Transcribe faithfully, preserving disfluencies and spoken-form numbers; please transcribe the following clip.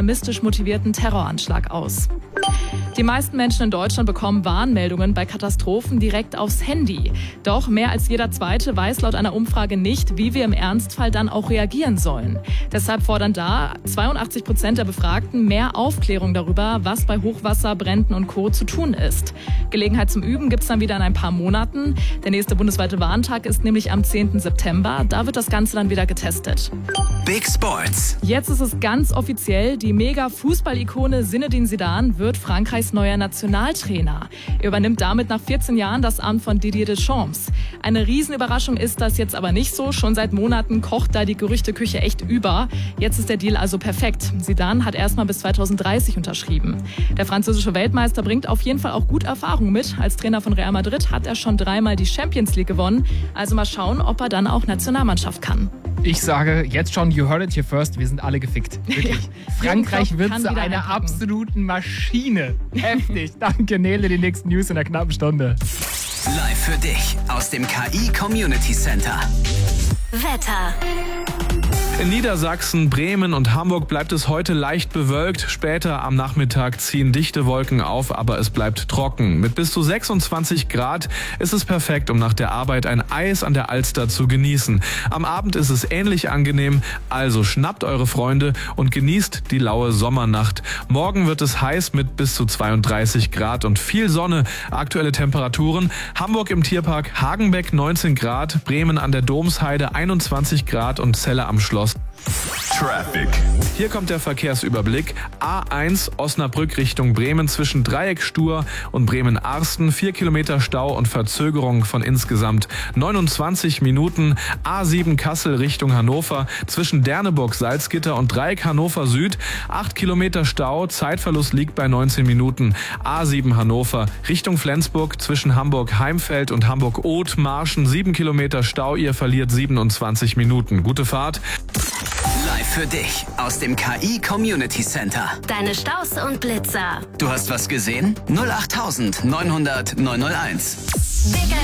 islamistisch motivierten Terroranschlag aus. Die meisten Menschen in Deutschland bekommen Warnmeldungen bei Katastrophen direkt aufs Handy. Doch mehr als jeder Zweite weiß laut einer Umfrage nicht, wie wir im Ernstfall dann auch reagieren sollen. Deshalb fordern da zweiundachtzig Prozent der Befragten mehr Aufklärung darüber, was bei Hochwasser, Bränden und Co. zu tun ist. Gelegenheit zum Üben gibt's dann wieder in ein paar Monaten. Der nächste bundesweite Warntag ist nämlich am zehnten September. Da wird das Ganze dann wieder getestet. Big Sports. Jetzt ist es ganz offiziell. Die Mega-Fußball-Ikone Zinedine Zidane wird Frankreichs neuer Nationaltrainer. Er übernimmt damit nach vierzehn Jahren das Amt von Didier Deschamps. Eine Riesenüberraschung ist das jetzt aber nicht so. Schon seit Monaten kocht da die Gerüchteküche echt über. Jetzt ist der Deal also perfekt. Zidane hat erstmal bis zweitausenddreißig unterschrieben. Der französische Weltmeister bringt auf jeden Fall auch gut Erfahrung mit. Als Trainer von Real Madrid hat er schon dreimal die Champions League gewonnen. Also mal schauen, ob er dann auch Nationalmannschaft kann. Ich sage jetzt schon, you heard it here first, wir sind alle gefickt. Wirklich. Frankreich wird zu einer absoluten Maschine. Heftig. Danke, Nele, die nächsten News in der knappen Stunde. Live für dich aus dem K I Community Center. Wetter. In Niedersachsen, Bremen und Hamburg bleibt es heute leicht bewölkt. Später am Nachmittag ziehen dichte Wolken auf, aber es bleibt trocken. Mit bis zu sechsundzwanzig Grad ist es perfekt, um nach der Arbeit ein Eis an der Alster zu genießen. Am Abend ist es ähnlich angenehm, also schnappt eure Freunde und genießt die laue Sommernacht. Morgen wird es heiß mit bis zu zweiunddreißig Grad und viel Sonne. Aktuelle Temperaturen: Hamburg im Tierpark Hagenbeck neunzehn Grad, Bremen an der Domsheide einundzwanzig Grad und Celle am Schloss. Traffic. Hier kommt der Verkehrsüberblick. A eins Osnabrück Richtung Bremen zwischen Dreieck-Stur und Bremen-Arsten. Vier Kilometer Stau und Verzögerung von insgesamt neunundzwanzig Minuten. A sieben Kassel Richtung Hannover zwischen Derneburg-Salzgitter und Dreieck Hannover Süd. Acht Kilometer Stau, Zeitverlust liegt bei neunzehn Minuten. A sieben Hannover Richtung Flensburg zwischen Hamburg-Heimfeld und Hamburg-Oth-Marschen. Sieben Kilometer Stau, ihr verliert siebenundzwanzig Minuten. Gute Fahrt. Live für dich aus dem K I Community Center. Deine Staus und Blitzer. Du hast was gesehen? null acht neun null null neun null eins. Big